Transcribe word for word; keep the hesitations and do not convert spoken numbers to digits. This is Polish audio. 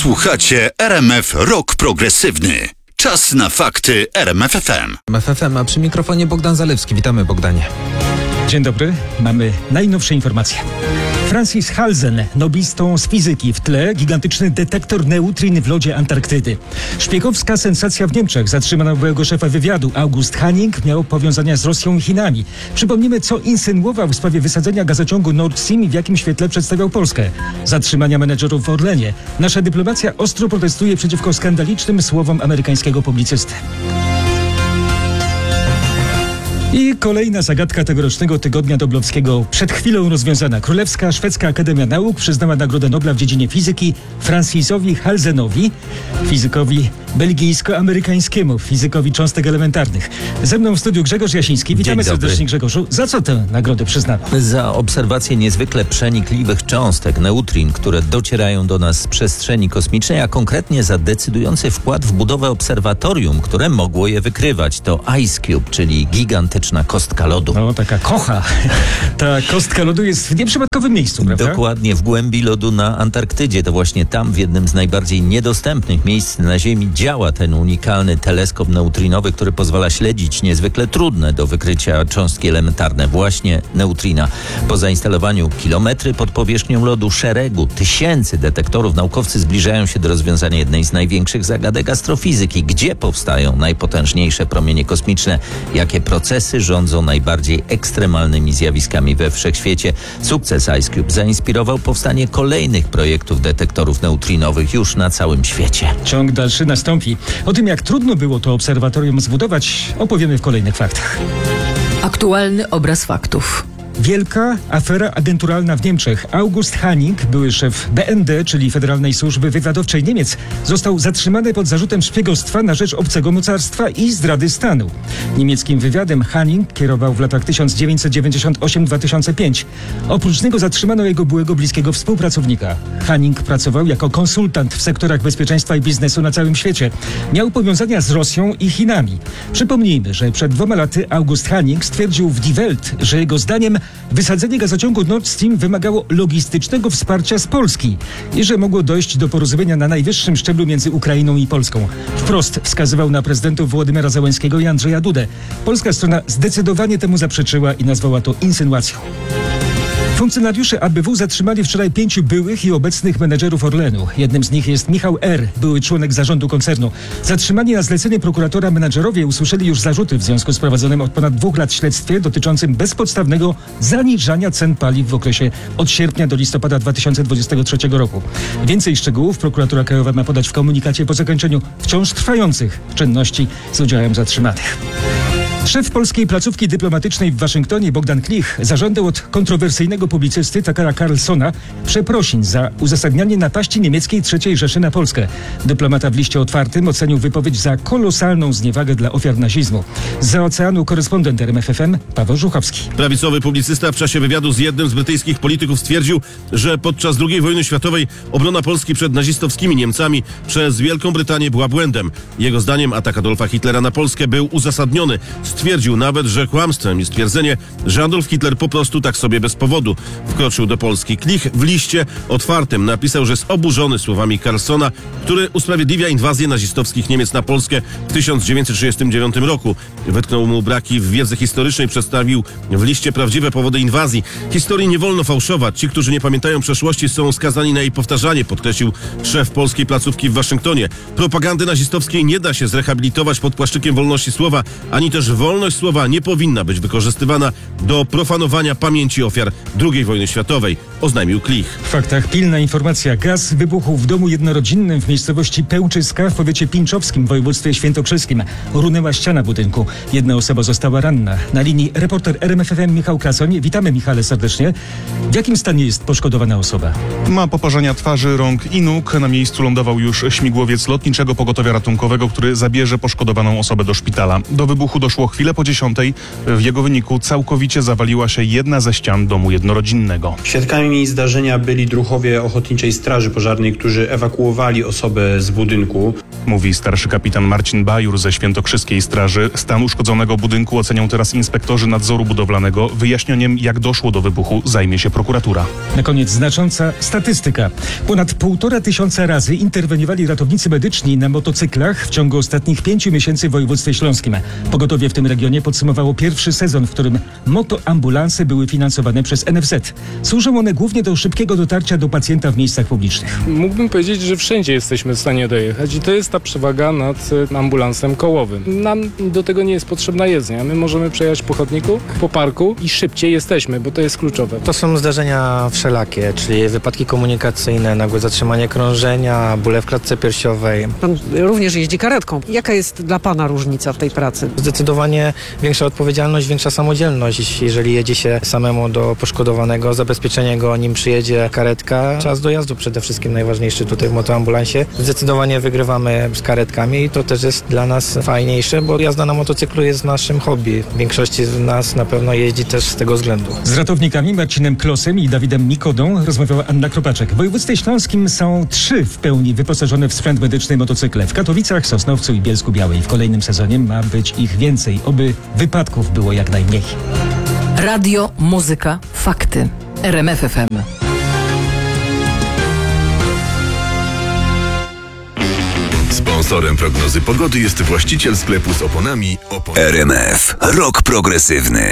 Słuchacie R M F Rock Progresywny. Czas na fakty R M F F M. R M F F M, a przy mikrofonie Bogdan Zalewski. Witamy, Bogdanie. Dzień dobry, mamy najnowsze informacje. Francis Halzen, noblistą z fizyki, w tle gigantyczny detektor neutrin w lodzie Antarktydy. Szpiegowska sensacja w Niemczech. Zatrzymano byłego szefa wywiadu. August Hanning miał powiązania z Rosją i Chinami. Przypomnimy, co insynuował w sprawie wysadzenia gazociągu Nord Stream i w jakim świetle przedstawiał Polskę. Zatrzymania menedżerów w Orlenie. Nasza dyplomacja ostro protestuje przeciwko skandalicznym słowom amerykańskiego publicysty. I kolejna zagadka tegorocznego Tygodnia Noblowskiego przed chwilą rozwiązana. Królewska Szwedzka Akademia Nauk przyznała Nagrodę Nobla w dziedzinie fizyki Francisowi Halzenowi, fizykowi belgijsko-amerykańskiemu, fizykowi cząstek elementarnych. Ze mną w studiu Grzegorz Jasiński. Witamy serdecznie, Grzegorzu. Za co tę nagrodę przyznano? Za obserwację niezwykle przenikliwych cząstek neutrin, które docierają do nas z przestrzeni kosmicznej, a konkretnie za decydujący wkład w budowę obserwatorium, które mogło je wykrywać. To Ice Cube, czyli gigantyczna kostka lodu. No, taka kocha. Ta kostka lodu jest w nieprzypadkowym miejscu, prawda? Dokładnie, w głębi lodu na Antarktydzie. To właśnie tam, w jednym z najbardziej niedostępnych miejsc na Ziemi, działa ten unikalny teleskop neutrinowy, który pozwala śledzić niezwykle trudne do wykrycia cząstki elementarne, właśnie neutrina. Po zainstalowaniu kilometry pod powierzchnią lodu szeregu tysięcy detektorów, naukowcy zbliżają się do rozwiązania jednej z największych zagadek astrofizyki. Gdzie powstają najpotężniejsze promienie kosmiczne? Jakie procesy rządzą najbardziej ekstremalnymi zjawiskami we wszechświecie? Sukces Ice Cube zainspirował powstanie kolejnych projektów detektorów neutrinowych już na całym świecie. Ciąg dalszy nastąpi. O tym, jak trudno było to obserwatorium zbudować, opowiemy w kolejnych faktach. Aktualny obraz faktów. Wielka afera agenturalna w Niemczech. August Hanning, były szef B N D, czyli Federalnej Służby Wywiadowczej Niemiec, został zatrzymany pod zarzutem szpiegostwa na rzecz obcego mocarstwa i zdrady stanu. Niemieckim wywiadem Hanning kierował w latach tysiąc dziewięćset dziewięćdziesiąt osiem do dwa tysiące piątego. Oprócz niego zatrzymano jego byłego bliskiego współpracownika. Hanning pracował jako konsultant w sektorach bezpieczeństwa i biznesu na całym świecie. Miał powiązania z Rosją i Chinami. Przypomnijmy, że przed dwoma laty August Hanning stwierdził w Die Welt, że jego zdaniem wysadzenie gazociągu Nord Stream wymagało logistycznego wsparcia z Polski i że mogło dojść do porozumienia na najwyższym szczeblu między Ukrainą i Polską. Wprost wskazywał na prezydentów Władimira Zełenskiego i Andrzeja Dudę. Polska strona zdecydowanie temu zaprzeczyła i nazwała to insynuacją. Funkcjonariusze A B W zatrzymali wczoraj pięciu byłych i obecnych menedżerów Orlenu. Jednym z nich jest Michał R., były członek zarządu koncernu. Zatrzymani na zlecenie prokuratora menedżerowie usłyszeli już zarzuty w związku z prowadzonym od ponad dwóch lat śledztwie dotyczącym bezpodstawnego zaniżania cen paliw w okresie od sierpnia do listopada dwa tysiące dwudziestego trzeciego roku. Więcej szczegółów prokuratura krajowa ma podać w komunikacie po zakończeniu wciąż trwających czynności z udziałem zatrzymanych. Szef polskiej placówki dyplomatycznej w Waszyngtonie Bogdan Klich zażądał od kontrowersyjnego publicysty Tuckera Carlsona przeprosin za uzasadnianie napaści niemieckiej trzeciej Rzeszy na Polskę. Dyplomata w liście otwartym ocenił wypowiedź za kolosalną zniewagę dla ofiar nazizmu. Zza oceanu korespondent R M F F M Paweł Żuchowski. Prawicowy publicysta w czasie wywiadu z jednym z brytyjskich polityków stwierdził, że podczas drugiej wojny światowej obrona Polski przed nazistowskimi Niemcami przez Wielką Brytanię była błędem. Jego zdaniem atak Adolfa Hitlera na Polskę był uzasadniony. Stwierdził nawet, że kłamstwem jest twierdzenie, że Adolf Hitler po prostu tak sobie bez powodu wkroczył do Polski. Klich w liście otwartym napisał, że jest oburzony słowami Carlsona, który usprawiedliwia inwazję nazistowskich Niemiec na Polskę w tysiąc dziewięćset trzydziestym dziewiątym roku. Wytknął mu braki w wiedzy historycznej, przedstawił w liście prawdziwe powody inwazji. Historii nie wolno fałszować. Ci, którzy nie pamiętają przeszłości, są skazani na jej powtarzanie, podkreślił szef polskiej placówki w Waszyngtonie. Propagandy nazistowskiej nie da się zrehabilitować pod płaszczykiem wolności słowa, ani też wolność słowa nie powinna być wykorzystywana do profanowania pamięci ofiar drugiej wojny światowej, oznajmił Klich. W faktach pilna informacja. Gaz wybuchł w domu jednorodzinnym w miejscowości Pełczyska w powiecie pińczowskim w województwie świętokrzyskim. Runęła ściana budynku. Jedna osoba została ranna. Na linii reporter R M F F M Michał Krasoń. Witamy, Michale, serdecznie. W jakim stanie jest poszkodowana osoba? Ma poparzenia twarzy, rąk i nóg. Na miejscu lądował już śmigłowiec Lotniczego Pogotowia Ratunkowego, który zabierze poszkodowaną osobę do szpitala. Do wybuchu doszło chwilę po dziesiątej. W jego wyniku całkowicie zawaliła się jedna ze ścian domu jednorodzinnego. Świadkami zdarzenia byli druhowie Ochotniczej Straży Pożarnej, którzy ewakuowali osobę z budynku. mówi starszy kapitan Marcin Bajur ze Świętokrzyskiej Straży. Stan uszkodzonego budynku ocenią teraz inspektorzy nadzoru budowlanego. Wyjaśnieniem, jak doszło do wybuchu, zajmie się prokuratura. Na koniec znacząca statystyka. Ponad półtora tysiąca razy interweniowali ratownicy medyczni na motocyklach w ciągu ostatnich pięciu miesięcy w województwie śląskim. Pogotowie w tym regionie podsumowało pierwszy sezon, w którym motoambulanse były finansowane przez N F Z. Służą one głównie do szybkiego dotarcia do pacjenta w miejscach publicznych. Mógłbym powiedzieć, że wszędzie jesteśmy w stanie dojechać i to jest ta przewaga nad ambulansem kołowym. Nam do tego nie jest potrzebna jezdnia. My możemy przejechać po chodniku, po parku i szybciej jesteśmy, bo to jest kluczowe. To są zdarzenia wszelakie, czyli wypadki komunikacyjne, nagłe zatrzymanie krążenia, bóle w klatce piersiowej. Pan również jeździ karetką. Jaka jest dla pana różnica w tej pracy? Zdecydowanie większa odpowiedzialność, większa samodzielność. Jeżeli jedzie się samemu do poszkodowanego, zabezpieczenie go, nim przyjedzie karetka, czas dojazdu przede wszystkim najważniejszy tutaj w motoambulansie. Zdecydowanie wygrywamy z karetkami i to też jest dla nas fajniejsze, bo jazda na motocyklu jest naszym hobby. Większość z nas na pewno jeździ też z tego względu. Z ratownikami Marcinem Klosem i Dawidem Mikodą rozmawiała Anna Kropaczek. W województwie śląskim są trzy w pełni wyposażone w sprzęt medyczny motocykle. W Katowicach, Sosnowcu i Bielsku Białej. W kolejnym sezonie ma być ich więcej, oby wypadków było jak najmniej. Radio, muzyka, fakty. R M F F M. Sponsorem prognozy pogody jest właściciel sklepu z oponami Opon. R M F. Rok progresywny.